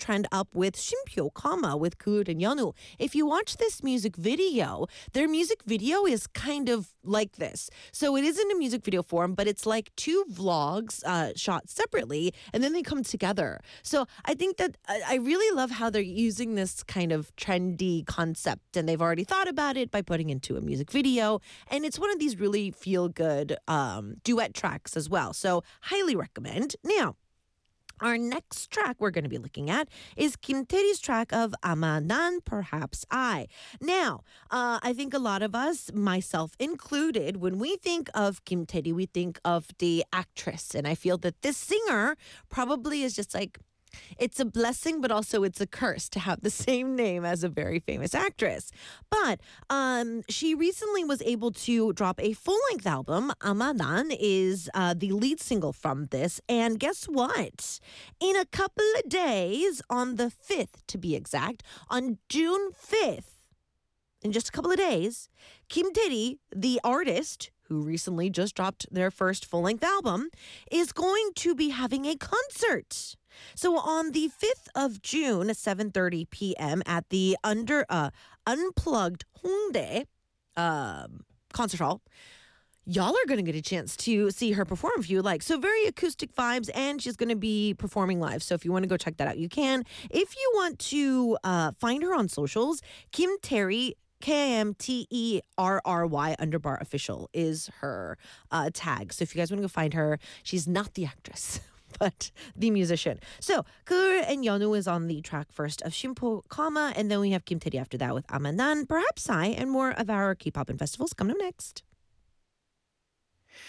trend up with Shimpyo, with Good and Yeonu. If you watch this music video, their music video is kind of like this. So it isn't a music video form, but it's like two vlogs shot separately, and then they come together. So I think that I really love how they're using this kind of trendy concept, and they've already thought about it by putting into a music video. And it's one of these really feel-good duet tracks as well. So highly recommend. Now, our next track we're going to be looking at is Kim Tae's track of 아마 난 Perhaps I. Now, I think a lot of us, myself included, when we think of Kim Tae, we think of the actress. And I feel that this singer probably is just like, it's a blessing, but also it's a curse to have the same name as a very famous actress. But she recently was able to drop a full-length album. 아마 난 is the lead single from this. And guess what? In a couple of days, on the 5th to be exact, on June 5th, in just a couple of days, Kim Tae, the artist who recently just dropped their first full-length album, is going to be having a concert. So on the 5th of June, 7:30 p.m. at the Unplugged Hongdae concert hall, y'all are going to get a chance to see her perform if you like. So very acoustic vibes, and she's going to be performing live. So if you want to go check that out, you can. If you want to find her on socials, Kim Terry, KIMTERRY _ official is her tag. So if you guys want to go find her, she's not the actress, but the musician. So Kur and Yeonu is on the track first of Shimpo, and then we have Kim Tae after that with 아마 난 Perhaps I, and more of our K-pop and festivals coming up next.